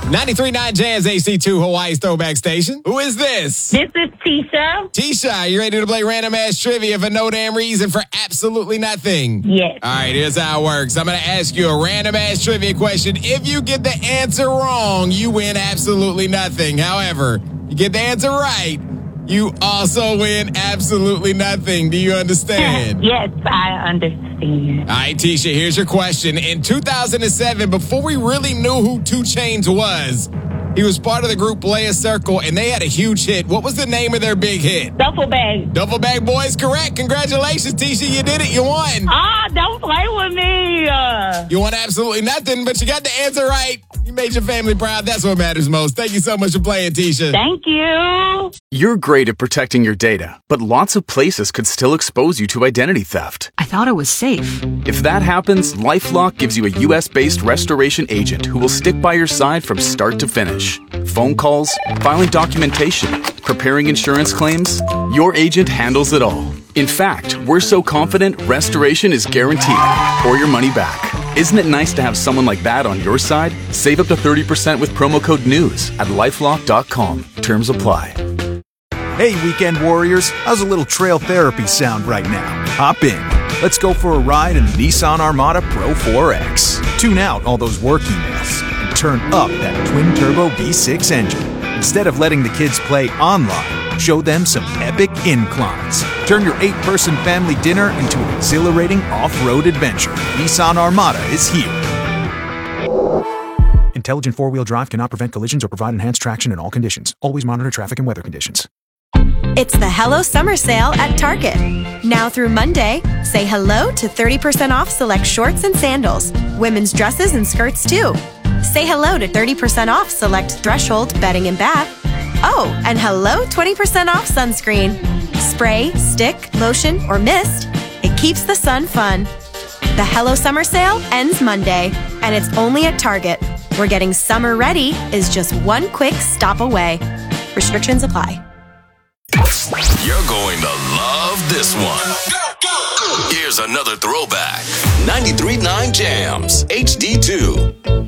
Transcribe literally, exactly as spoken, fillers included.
ninety-three point nine Jazz H D two, Hawaii's throwback station. Who is this? This is Tisha. Tisha, you ready to play random ass trivia for no damn reason for absolutely nothing? Yes. All right, here's how it works. I'm going to ask you a random ass trivia question. If you get the answer wrong, you win absolutely nothing. However, you get the answer right, you also win absolutely nothing. Do you understand? Yes, I understand. All right, Tisha, here's your question. In two thousand seven, before we really knew who two Chainz was, he was part of the group Playa Circle, and they had a huge hit. What was the name of their big hit? Duffel bag. Duffel Bag Boys, correct. Congratulations, Tisha. You did it. You won. Ah, don't play with me. Uh, You won absolutely nothing, but you got the answer right. You made your family proud. That's what matters most. Thank you so much for playing, Tisha. thank you. You're great at protecting your data, but lots of places could still expose you to identity theft. I thought it was safe. If that happens, LifeLock gives you a U S-based restoration agent who will stick by your side from start to finish. Phone calls, filing documentation, preparing insurance claims, your agent handles it all. In fact, we're so confident restoration is guaranteed or your money back. Isn't it nice to have someone like that on your side? Save up to thirty percent with promo code NEWS at lifelock dot com. Terms apply. Hey, weekend warriors, how's a little trail therapy sound right now? Hop in. Let's go for a ride in the Nissan Armada Pro four X. Tune out all those work emails and turn up that twin-turbo V six engine. Instead of letting the kids play online, show them some epic inclines. Turn your eight-person family dinner into an exhilarating off-road adventure. Nissan Armada is here. Intelligent four-wheel drive cannot prevent collisions or provide enhanced traction in all conditions. Always monitor traffic and weather conditions. It's the Hello Summer Sale at Target. Now through Monday, say hello to thirty percent off select shorts and sandals, women's dresses and skirts too. Say hello to thirty percent off select Threshold bedding and bath. Oh, and hello twenty percent off sunscreen. Spray, stick, lotion, or mist, it keeps the sun fun. The Hello Summer Sale ends Monday, and it's only at Target, where getting summer ready is just one quick stop away. Restrictions apply. You're going to love this one. Here's another throwback. ninety-three point nine Jams, H D two.